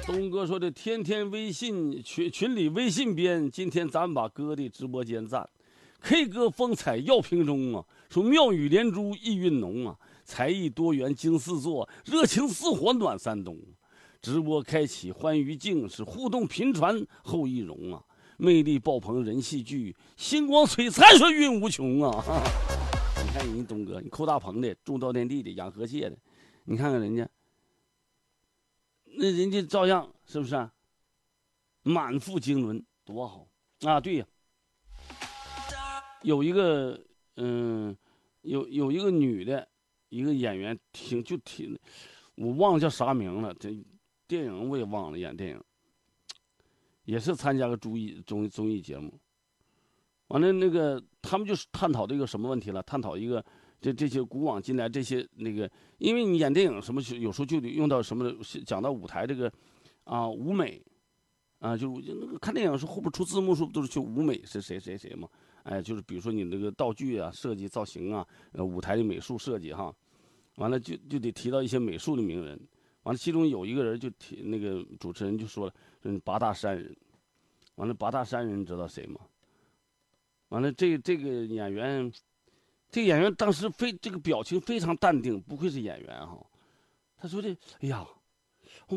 东哥说的天天微信群里微信编，今天咱们把哥的直播间赞。K 歌风采耀瓶中啊，说妙语连珠意韵浓啊，才艺多元惊四座，热情似火暖山东。直播开启欢愉静，是互动频传后易容啊，魅力爆棚人戏剧，星光璀璨说韵无穷啊。你看人家东哥，你抠大棚的，种稻田地的，养河蟹的，你看看人家。那人家照样是不是啊？满腹经纶，多好啊！对呀，有一个有一个女的，一个演员挺，我忘了叫啥名了，这电影我也忘了，演电影也是参加个综艺节目。完了，那个他们就是探讨这个什么问题了？探讨一个这些古往今来这些那个，因为你演电影什么，有时候就得用到什么，讲到舞台这个舞美啊，就是那个看电影时候后边出字幕时候都是去舞美是谁谁谁嘛，哎，就是比如说你那个道具啊、设计造型啊、舞台的美术设计哈，完了就得提到一些美术的名人，完了其中有一个人就提那个主持人就说了，八大山人，完了八大山人知道谁吗？完了，这个演员，当时这个表情非常淡定，不愧是演员哈。他说的，哎呀，